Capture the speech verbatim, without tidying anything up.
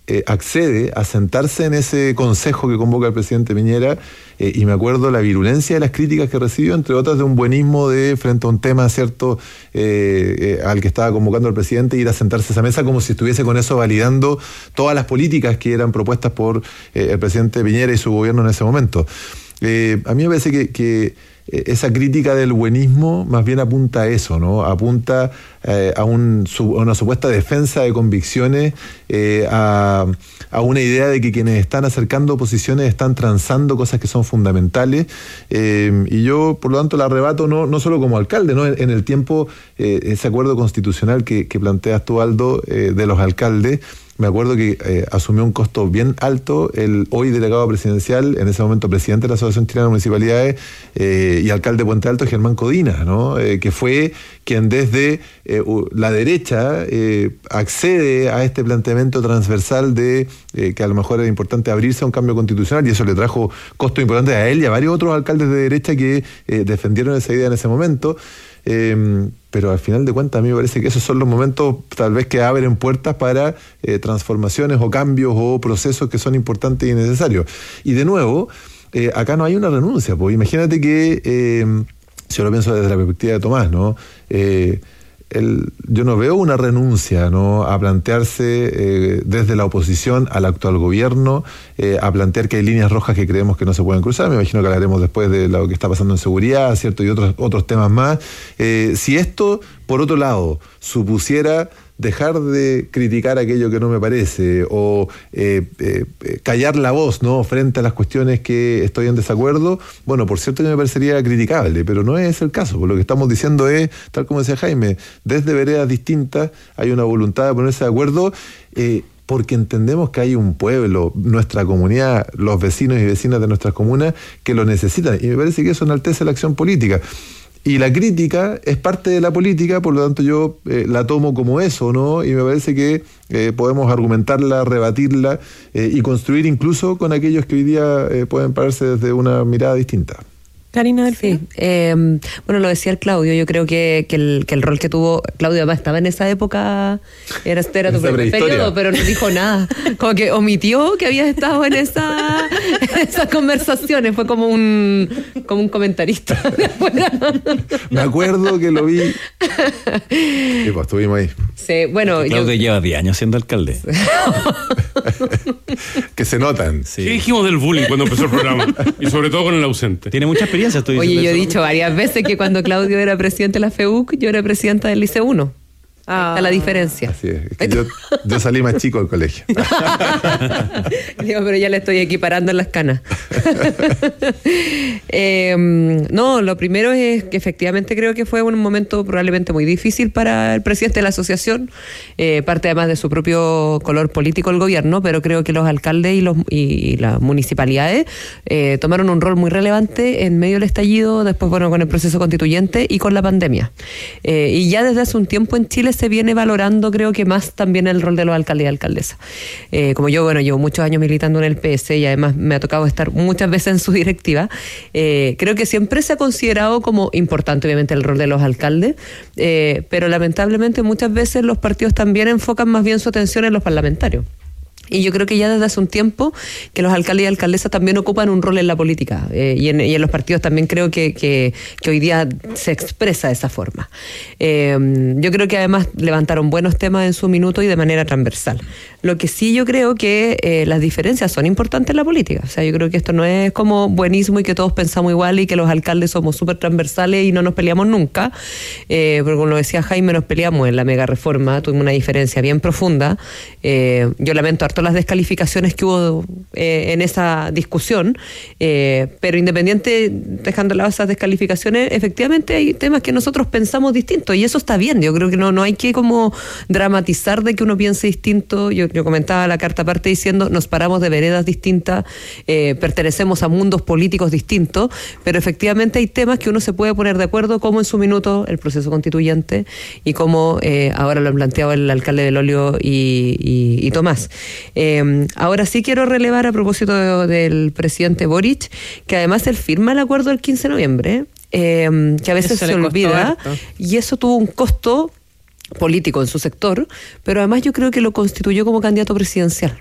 eh, accede a sentarse en ese consejo que convoca el presidente Piñera, eh, y me acuerdo la virulencia de las críticas que recibió, entre otras de un buenismo de frente a un tema, ¿cierto?, eh, eh, al que estaba convocando el presidente, ir a sentarse a esa mesa como si estuviese con eso validando todas las políticas que eran propuestas por eh, el presidente Piñera y su gobierno en ese momento. Eh, a mí me parece que, que esa crítica del buenismo más bien apunta a eso, ¿no? Apunta eh, a, un, a una supuesta defensa de convicciones, eh, a, a una idea de que quienes están acercando posiciones están transando cosas que son fundamentales, eh, y yo por lo tanto la arrebato no, no solo como alcalde, ¿no? En, en el tiempo, eh, ese acuerdo constitucional que, que planteas tú, Aldo, eh, de los alcaldes, me acuerdo que eh, asumió un costo bien alto el hoy delegado presidencial, en ese momento presidente de la Asociación Chilena de Municipalidades eh, y alcalde de Puente Alto, Germán Codina, ¿no? Eh, que fue quien desde eh, la derecha eh, accede a este planteamiento transversal de eh, que a lo mejor era importante abrirse a un cambio constitucional, y eso le trajo costos importantes a él y a varios otros alcaldes de derecha que eh, defendieron esa idea en ese momento. Eh, pero al final de cuentas a mí me parece que esos son los momentos tal vez que abren puertas para eh, transformaciones o cambios o procesos que son importantes y necesarios. Y de nuevo, eh, acá no hay una renuncia, pues imagínate que, eh, si yo lo pienso desde la perspectiva de Tomás, ¿no? Eh, El, yo no veo una renuncia, ¿no?, a plantearse eh, desde la oposición al actual gobierno, eh, a plantear que hay líneas rojas que creemos que no se pueden cruzar. Me imagino que hablaremos después de lo que está pasando en seguridad, ¿cierto?, y otros, otros temas más. Eh, si esto, por otro lado, supusiera dejar de criticar aquello que no me parece o eh, eh, callar la voz, ¿no?, frente a las cuestiones que estoy en desacuerdo, bueno, por cierto que me parecería criticable, pero no es el caso. Por lo que estamos diciendo es, tal como decía Jaime, desde veredas distintas hay una voluntad de ponerse de acuerdo, eh, porque entendemos que hay un pueblo, nuestra comunidad, los vecinos y vecinas de nuestras comunas que lo necesitan, y me parece que eso enaltece la acción política. Y la crítica es parte de la política, por lo tanto yo eh, la tomo como eso, ¿no? Y me parece que eh, podemos argumentarla, rebatirla eh, y construir incluso con aquellos que hoy día eh, pueden pararse desde una mirada distinta. Karina Delfino. Sí, eh, bueno, lo decía el Claudio, yo creo que, que, el, que el rol que tuvo Claudio además estaba en esa época, era, era tu primer periodo, pero no dijo nada, como que omitió que habías estado en esa en esas conversaciones, fue como un como un comentarista. Me acuerdo que lo vi y pues estuvimos ahí. Sí, bueno, Claudio yo... lleva diez años siendo alcalde. Que se notan. Sí. ¿Qué dijimos del bullying cuando empezó el programa? Y sobre todo con el ausente. Tiene mucha experiencia. Estoy Oye, yo he eso, dicho ¿no? varias veces que cuando Claudio era presidente de la FEUC, yo era presidenta del Liceo uno. Ah. Está la diferencia. Así es. Es que yo, yo salí más chico del colegio. Digo, pero ya le estoy equiparando en las canas. eh, no, lo primero es que efectivamente creo que fue un momento probablemente muy difícil para el presidente de la asociación, eh, parte además de su propio color político el gobierno, pero creo que los alcaldes y, los, y las municipalidades eh, tomaron un rol muy relevante en medio del estallido, después bueno con el proceso constituyente y con la pandemia. Eh, y ya desde hace un tiempo en Chile se viene valorando, creo que más también el rol de los alcaldes y alcaldesas. Eh, como yo, bueno, llevo muchos años militando en el P S y además me ha tocado estar muchas veces en su directiva, eh, creo que siempre se ha considerado como importante, obviamente, el rol de los alcaldes, eh, pero lamentablemente muchas veces los partidos también enfocan más bien su atención en los parlamentarios. Y yo creo que ya desde hace un tiempo que los alcaldes y alcaldesas también ocupan un rol en la política eh, y, en, y en los partidos también creo que, que, que hoy día se expresa de esa forma. Eh, yo creo que además levantaron buenos temas en su minuto y de manera transversal. Lo que sí yo creo que eh, las diferencias son importantes en la política. O sea, yo creo que esto no es como buenismo y que todos pensamos igual y que los alcaldes somos súper transversales y no nos peleamos nunca. Eh, porque como lo decía Jaime, nos peleamos en la mega reforma, tuvimos una diferencia bien profunda. Eh, yo lamento harto las descalificaciones que hubo eh, en esa discusión, eh, pero independiente, dejando de lado esas descalificaciones, efectivamente hay temas que nosotros pensamos distintos y eso está bien. Yo creo que no, no hay que como dramatizar de que uno piense distinto. Yo, yo comentaba la carta aparte diciendo nos paramos de veredas distintas, eh, pertenecemos a mundos políticos distintos, pero efectivamente hay temas que uno se puede poner de acuerdo, como en su minuto el proceso constituyente y como eh, ahora lo han planteado el alcalde del Olio y, y, y Tomás. Eh, ahora sí quiero relevar a propósito de, del presidente Boric, que además él firma el acuerdo el quince de noviembre, eh, que a veces eso se olvida, y eso tuvo un costo político en su sector, pero además yo creo que lo constituyó como candidato presidencial.